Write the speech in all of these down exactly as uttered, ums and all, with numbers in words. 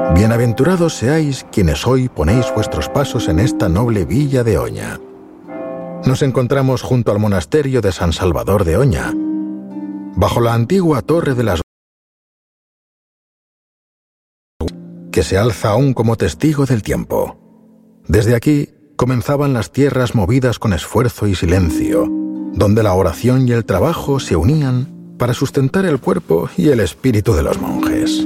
Bienaventurados seáis quienes hoy ponéis vuestros pasos en esta noble villa de Oña. Nos encontramos junto al monasterio de San Salvador de Oña, bajo la antigua torre de las que se alza aún como testigo del tiempo. Desde aquí comenzaban las tierras movidas con esfuerzo y silencio, donde la oración y el trabajo se unían para sustentar el cuerpo y el espíritu de los monjes.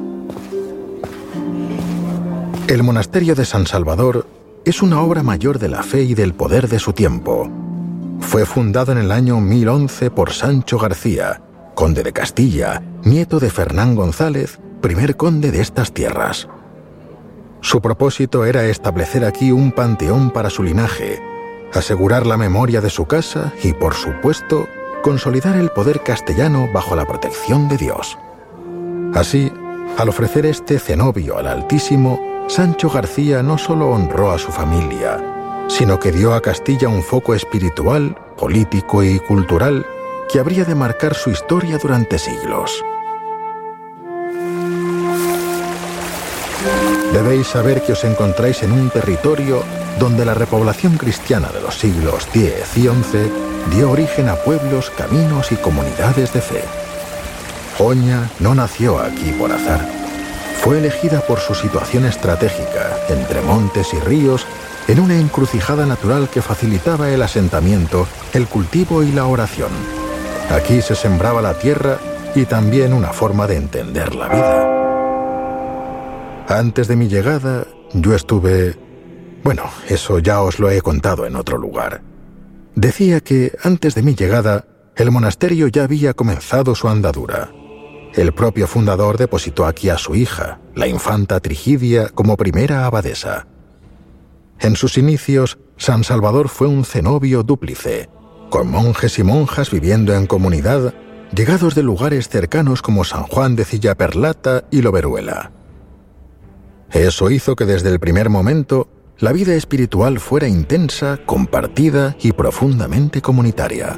El monasterio de San Salvador es una obra mayor de la fe y del poder de su tiempo. Fue fundado en el año mil once por Sancho García, conde de Castilla, nieto de Fernán González, primer conde de estas tierras. Su propósito era establecer aquí un panteón para su linaje, asegurar la memoria de su casa y, por supuesto, consolidar el poder castellano bajo la protección de Dios. Así, al ofrecer este cenobio al Altísimo, Sancho García no solo honró a su familia, sino que dio a Castilla un foco espiritual, político y cultural que habría de marcar su historia durante siglos. Debéis saber que os encontráis en un territorio donde la repoblación cristiana de los siglos diez y once dio origen a pueblos, caminos y comunidades de fe. Oña no nació aquí por azar. Fue elegida por su situación estratégica, entre montes y ríos, en una encrucijada natural que facilitaba el asentamiento, el cultivo y la oración. Aquí se sembraba la tierra y también una forma de entender la vida. Antes de mi llegada, yo estuve... Bueno, eso ya os lo he contado en otro lugar. Decía que, antes de mi llegada, el monasterio ya había comenzado su andadura. El propio fundador depositó aquí a su hija, la infanta Trigidia, como primera abadesa. En sus inicios, San Salvador fue un cenobio dúplice, con monjes y monjas viviendo en comunidad, llegados de lugares cercanos como San Juan de Cillaperlata y Loberuela. Eso hizo que desde el primer momento la vida espiritual fuera intensa, compartida y profundamente comunitaria.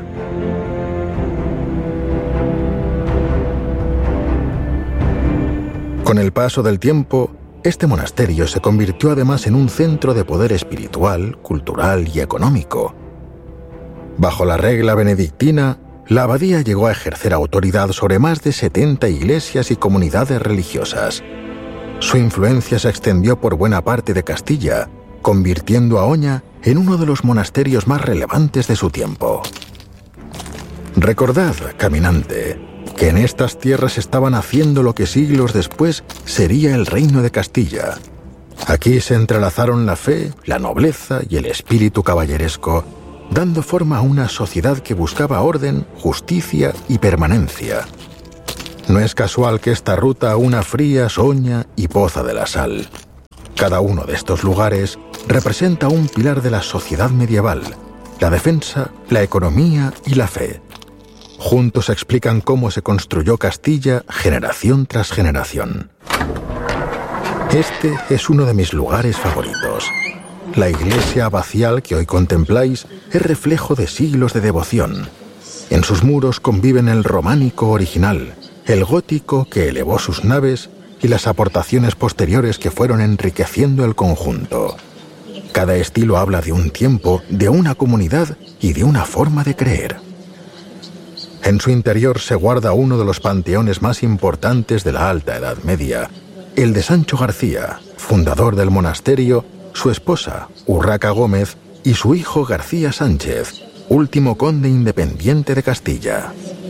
Con el paso del tiempo, este monasterio se convirtió además en un centro de poder espiritual, cultural y económico. Bajo la regla benedictina, la abadía llegó a ejercer autoridad sobre más de setenta iglesias y comunidades religiosas. Su influencia se extendió por buena parte de Castilla, convirtiendo a Oña en uno de los monasterios más relevantes de su tiempo. Recordad, caminante, que en estas tierras estaban haciendo lo que siglos después sería el reino de Castilla. Aquí se entrelazaron la fe, la nobleza y el espíritu caballeresco, dando forma a una sociedad que buscaba orden, justicia y permanencia. No es casual que esta ruta una fría Oña y Poza de la Sal. Cada uno de estos lugares representa un pilar de la sociedad medieval, la defensa, la economía y la fe. Juntos explican cómo se construyó Castilla generación tras generación. Este es uno de mis lugares favoritos. La iglesia abacial que hoy contempláis es reflejo de siglos de devoción. En sus muros conviven el románico original, el gótico que elevó sus naves y las aportaciones posteriores que fueron enriqueciendo el conjunto. Cada estilo habla de un tiempo, de una comunidad y de una forma de creer. En su interior se guarda uno de los panteones más importantes de la Alta Edad Media, el de Sancho García, fundador del monasterio, su esposa, Urraca Gómez, y su hijo García Sánchez, último conde independiente de Castilla.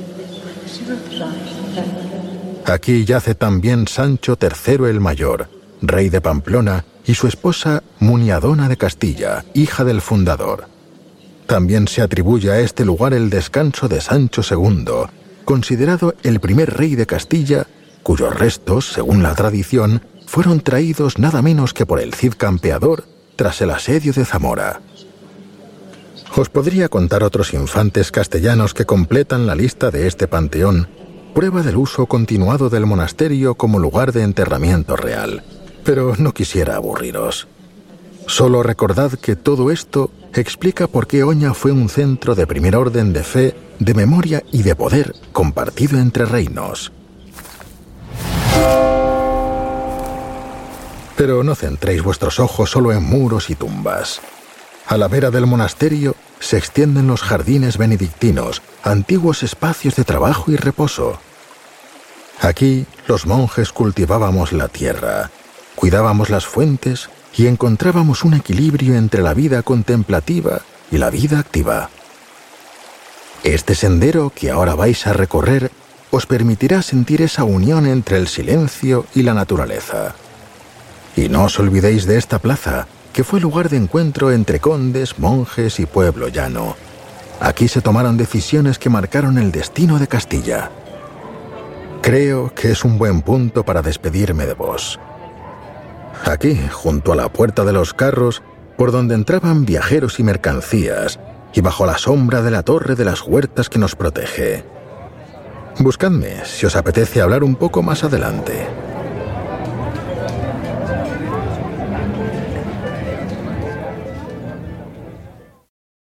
Aquí yace también Sancho tercero el Mayor, rey de Pamplona, y su esposa Muniadona de Castilla, hija del fundador. También se atribuye a este lugar el descanso de Sancho segundo, considerado el primer rey de Castilla, cuyos restos, según la tradición, fueron traídos nada menos que por el Cid Campeador tras el asedio de Zamora. Os podría contar otros infantes castellanos que completan la lista de este panteón, prueba del uso continuado del monasterio como lugar de enterramiento real, pero no quisiera aburriros. Solo recordad que todo esto explica por qué Oña fue un centro de primer orden de fe, de memoria y de poder compartido entre reinos. Pero no centréis vuestros ojos solo en muros y tumbas. A la vera del monasterio se extienden los jardines benedictinos, antiguos espacios de trabajo y reposo. Aquí los monjes cultivábamos la tierra, cuidábamos las fuentes y encontrábamos un equilibrio entre la vida contemplativa y la vida activa. Este sendero que ahora vais a recorrer os permitirá sentir esa unión entre el silencio y la naturaleza. Y no os olvidéis de esta plaza, que fue lugar de encuentro entre condes, monjes y pueblo llano. Aquí se tomaron decisiones que marcaron el destino de Castilla. Creo que es un buen punto para despedirme de vos. Aquí, junto a la puerta de los carros, por donde entraban viajeros y mercancías, y bajo la sombra de la torre de las huertas que nos protege. Buscadme si os apetece hablar un poco más adelante.